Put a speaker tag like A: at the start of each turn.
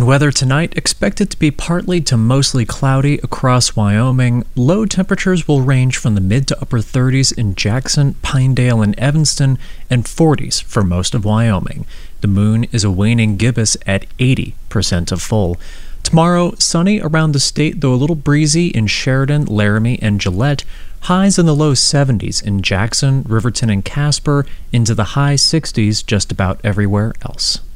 A: Weather tonight expected to be partly to mostly cloudy across Wyoming. Low temperatures will range from the mid to upper 30s in Jackson, Pinedale, and Evanston, and 40s for most of Wyoming. The moon is a waning gibbous at 80% of full. Tomorrow, sunny around the state, though a little breezy in Sheridan, Laramie, and Gillette. Highs in the low 70s in Jackson, Riverton, and Casper, into the high 60s just about everywhere else.